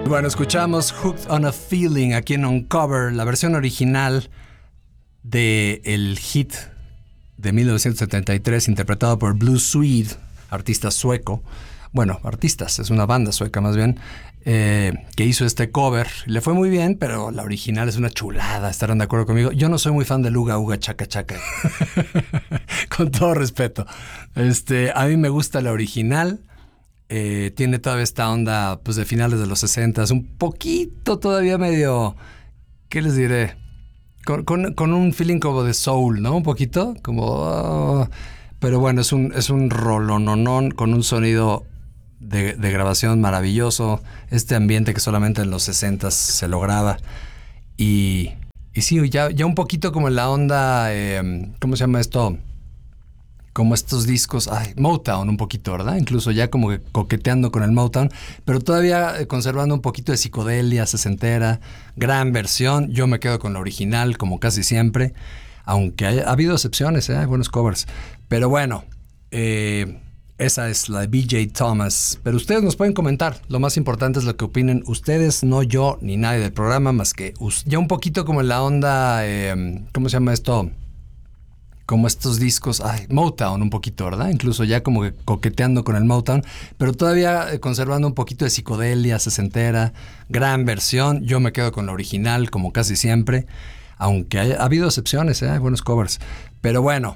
Bueno, escuchamos Hooked on a Feeling aquí en Uncover, la versión original del hit de 1973 interpretado por Blue Swede, artista sueco. Bueno, artistas, es una banda sueca más bien, que hizo este cover. Le fue muy bien, pero la original es una chulada, estarán de acuerdo conmigo. Yo no soy muy fan del Uga Uga Chaka Chaka. Con todo respeto. A mí me gusta la original. Tiene todavía esta onda pues de finales de los 60s, un poquito todavía medio, ¿qué les diré? Con un feeling como de soul, ¿no? Un poquito, como... pero bueno, es un rolononón con un sonido de grabación maravilloso. Este ambiente que solamente en los 60s se lograba. Y sí, ya un poquito como en la onda, ¿cómo se llama esto? Como estos discos, Motown un poquito, ¿verdad? Incluso ya como que coqueteando con el Motown, pero todavía conservando un poquito de psicodelia sesentera. Gran versión, yo me quedo con la original como casi siempre, aunque ha habido excepciones, hay buenos covers. Pero bueno, esa es la de B.J. Thomas. Pero ustedes nos pueden comentar, lo más importante es lo que opinen ustedes, no yo ni nadie del programa, más que ya un poquito como en la onda, ¿cómo se llama esto? Como estos discos, Motown un poquito, ¿verdad? Incluso ya como que coqueteando con el Motown, pero todavía conservando un poquito de psicodelia sesentera. Gran versión, yo me quedo con la original como casi siempre, aunque ha habido excepciones, hay buenos covers. Pero bueno,